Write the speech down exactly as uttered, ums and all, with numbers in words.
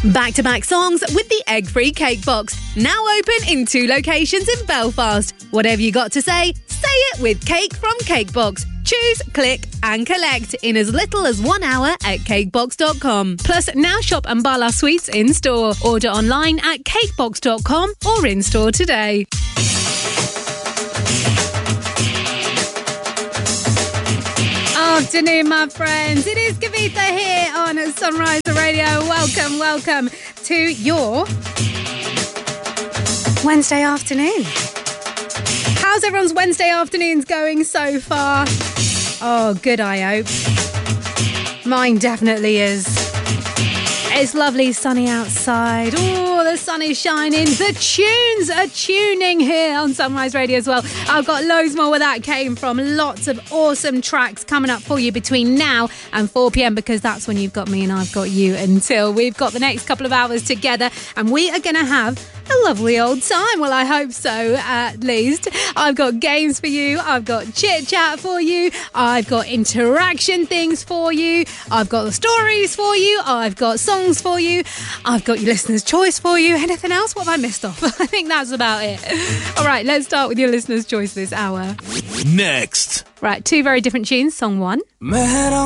Back-to-back songs with the egg-free cake box. Now open in two locations in Belfast. Whatever you got to say, say it with Cake from Cakebox. Choose, click and collect in as little as one hour at cakebox dot com. Plus, now shop Ambala Sweets in-store. Order online at cakebox dot com or in-store today. Afternoon, my friends. It is Kavitha here on Sunrise Radio. Welcome, welcome to your Wednesday afternoon. How's everyone's Wednesday afternoons going so far? Oh, good, I hope. Mine definitely is. It's lovely, sunny outside. Oh, the sun is shining. The tunes are tuning here on Sunrise Radio as well. I've got loads more where that came from. Lots of awesome tracks coming up for you between now and four p.m. because that's when you've got me and I've got you until we've got the next couple of hours together, and we are going to have a lovely old time. Well, I hope so, at least. I've got games for you. I've got chit-chat for you. I've got interaction things for you. I've got the stories for you. I've got songs for you. I've got your listener's choice for you. Anything else? What have I missed off? I think that's about it. All right, let's start with your listener's choice this hour. Next. Right, two very different tunes. Song one.